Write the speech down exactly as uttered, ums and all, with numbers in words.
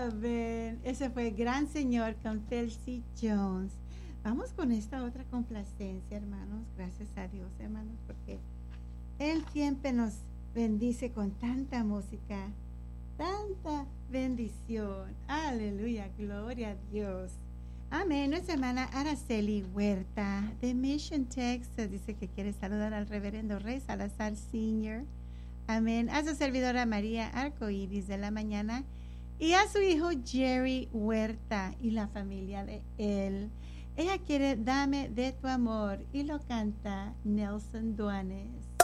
Amén. Ese fue Gran Señor con Felcy Jones. Vamos con esta otra complacencia, hermanos. Gracias a Dios, hermanos, porque Él siempre nos bendice con tanta música, tanta bendición. Aleluya, gloria a Dios. Amén. Nuestra hermana Araceli Huerta de Mission, Texas, dice que quiere saludar al reverendo Rey Salazar Senior Amén. A su servidora María Arcoíris de la Mañana y a su hijo Jerry Huerta y la familia de él. Ella quiere Dame de tu amor y lo canta Nelson Duanes.